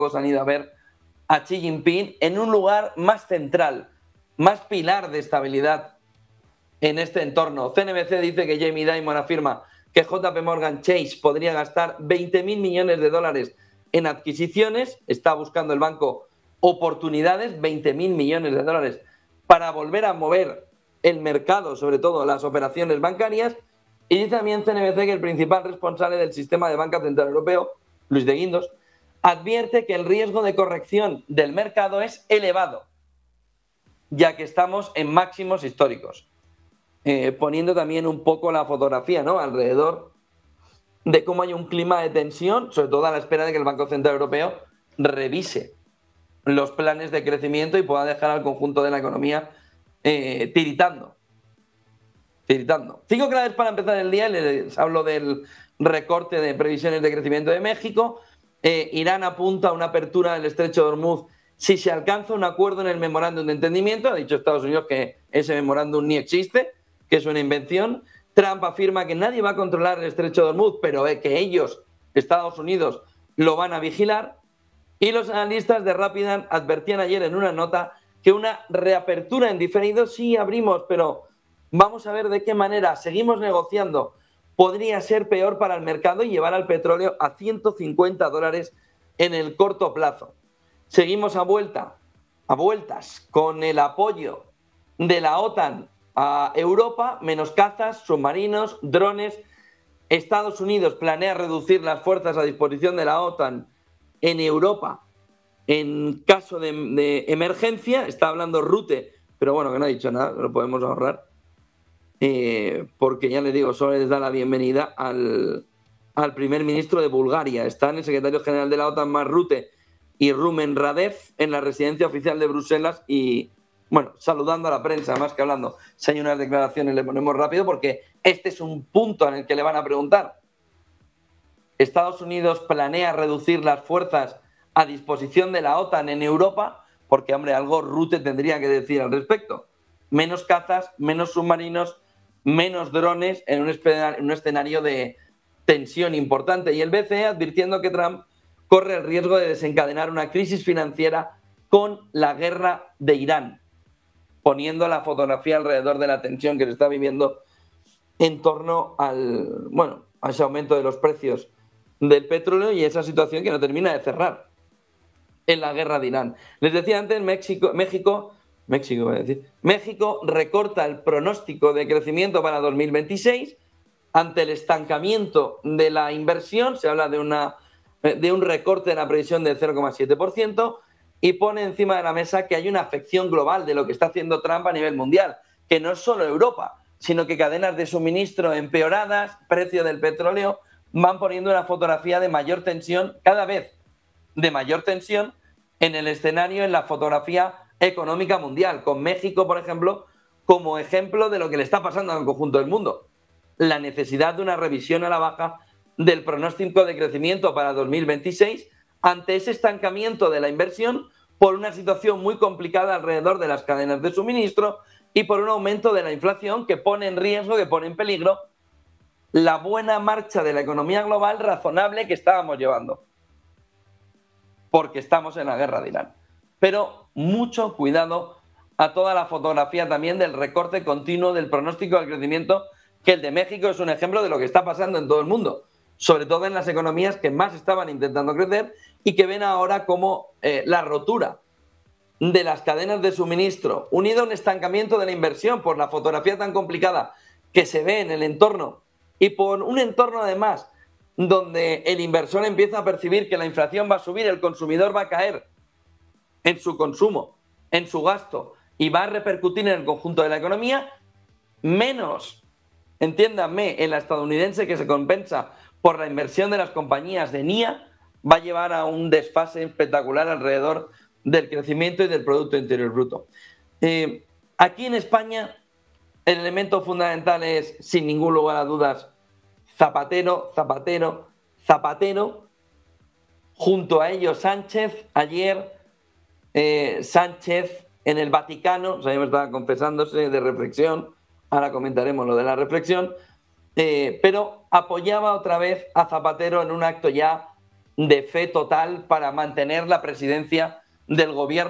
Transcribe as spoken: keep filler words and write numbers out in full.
han ido a ver a Xi Jinping en un lugar más central, más pilar de estabilidad en este entorno. C N B C dice que Jamie Dimon afirma que J P Morgan Chase podría gastar veinte mil millones de dólares en adquisiciones. Está buscando el banco oportunidades, veinte mil millones de dólares, para volver a mover el mercado, sobre todo las operaciones bancarias. Y dice también C N B C que el principal responsable del sistema de banca central europeo, Luis de Guindos, advierte que el riesgo de corrección del mercado es elevado, ya que estamos en máximos históricos. Eh, poniendo también un poco la fotografía, ¿no?, alrededor de cómo hay un clima de tensión, sobre todo a la espera de que el Banco Central Europeo revise los planes de crecimiento y pueda dejar al conjunto de la economía eh, tiritando. Tiritando. Cinco claves para empezar el día. Les hablo del recorte de previsiones de crecimiento de México. Eh, Irán apunta a una apertura del estrecho de Hormuz si se alcanza un acuerdo en el memorándum de entendimiento. Ha dicho Estados Unidos que ese memorándum ni existe, que es una invención. Trump afirma que nadie va a controlar el estrecho de Hormuz, pero eh, que ellos, Estados Unidos, lo van a vigilar. Y los analistas de Rapidan advertían ayer en una nota que una reapertura en diferido, sí abrimos, pero vamos a ver de qué manera, seguimos negociando, podría ser peor para el mercado y llevar al petróleo a ciento cincuenta dólares en el corto plazo. Seguimos a vuelta, a vueltas con el apoyo de la OTAN a Europa, menos cazas, submarinos, drones. Estados Unidos planea reducir las fuerzas a disposición de la OTAN en Europa en caso de, de emergencia. Está hablando Rute, pero bueno, que no ha dicho nada, lo podemos ahorrar. Eh, porque ya les digo, solo les da la bienvenida al, al primer ministro de Bulgaria. Están el secretario general de la OTAN, Mark Rutte, y Rumen Radev en la residencia oficial de Bruselas y, bueno, saludando a la prensa, más que hablando. Si hay unas declaraciones le ponemos rápido porque este es un punto en el que le van a preguntar. Estados Unidos planea reducir las fuerzas a disposición de la OTAN en Europa, porque, hombre, algo Rutte tendría que decir al respecto. Menos cazas, menos submarinos, menos drones en un escenario, en un escenario de tensión importante. Y el B C E advirtiendo que Trump corre el riesgo de desencadenar una crisis financiera con la guerra de Irán, poniendo la fotografía alrededor de la tensión que se está viviendo en torno al, bueno, a ese aumento de los precios del petróleo y esa situación que no termina de cerrar en la guerra de Irán. Les decía antes, México, México, México, voy a decir, México recorta el pronóstico de crecimiento para dos mil veintiséis ante el estancamiento de la inversión. Se habla de, una, de un recorte en la previsión del cero coma siete por ciento y pone encima de la mesa que hay una afección global de lo que está haciendo Trump a nivel mundial, que no es solo Europa, sino que cadenas de suministro empeoradas, precio del petróleo, van poniendo una fotografía de mayor tensión, cada vez de mayor tensión en el escenario, en la fotografía económica mundial, con México, por ejemplo, como ejemplo de lo que le está pasando al conjunto del mundo. La necesidad de una revisión a la baja del pronóstico de crecimiento para dos mil veintiséis ante ese estancamiento de la inversión por una situación muy complicada alrededor de las cadenas de suministro y por un aumento de la inflación que pone en riesgo, que pone en peligro la buena marcha de la economía global razonable que estábamos llevando, porque estamos en la guerra de Irán. Pero mucho cuidado a toda la fotografía también del recorte continuo del pronóstico del crecimiento, que el de México es un ejemplo de lo que está pasando en todo el mundo, sobre todo en las economías que más estaban intentando crecer y que ven ahora como eh, la rotura de las cadenas de suministro, unido a un estancamiento de la inversión por la fotografía tan complicada que se ve en el entorno y por un entorno además donde el inversor empieza a percibir que la inflación va a subir, el consumidor va a caer en su consumo, en su gasto y va a repercutir en el conjunto de la economía, menos, entiéndanme, en la estadounidense que se compensa por la inversión de las compañías de N I A, va a llevar a un desfase espectacular alrededor del crecimiento y del Producto Interior Bruto. Eh, aquí en España el elemento fundamental es, sin ningún lugar a dudas, Zapatero, Zapatero, Zapatero, junto a ellos Sánchez. Ayer eh, Sánchez en el Vaticano, o sea, me estaba confesándose de reflexión, ahora comentaremos lo de la reflexión, eh, pero apoyaba otra vez a Zapatero en un acto ya de fe total para mantener la presidencia del gobierno